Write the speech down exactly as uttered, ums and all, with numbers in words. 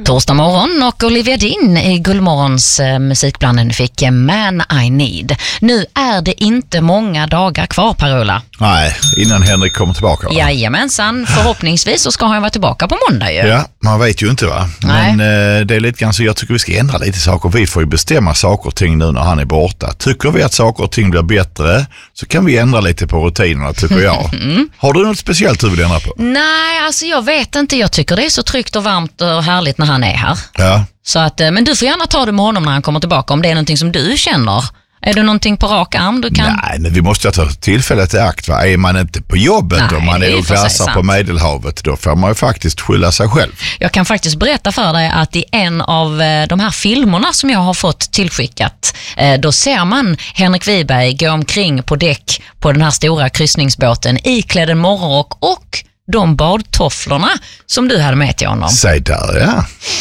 Torsdag morgon och Olivia Dean i Guldmorgons eh, musikblandning fick Man I Need. Nu är det inte många dagar kvar, Per-Ola. Nej, innan Henrik kommer tillbaka. Va? Jajamensan, förhoppningsvis så ska han vara tillbaka på måndag ju. Ja, man vet ju inte va. Nej. Men eh, det är lite grann så jag tycker vi ska ändra lite saker. Vi får ju bestämma saker och ting nu när han är borta. Tycker vi att saker och ting blir bättre så kan vi ändra lite på rutinerna, tycker jag. Mm. Har du något speciellt du vill ändra på? Nej, alltså jag vet inte. Jag tycker det är så tryggt och varmt och härligt när han är här. Ja. Så att, men du får gärna ta det med honom när han kommer tillbaka om det är någonting som du känner. Är det någonting på rak arm du kan? Nej, men vi måste ta tillfället i akt. Va? Är man inte på jobbet Nej, och man är och glassar på Medelhavet, då får man ju faktiskt skylla sig själv. Jag kan faktiskt berätta för dig att i en av de här filmerna som jag har fått tillskickat, då ser man Henrik Wiberg gå omkring på däck på den här stora kryssningsbåten iklädd en morgonrock och de badtofflorna som du hade med till honom. Säg där, ja.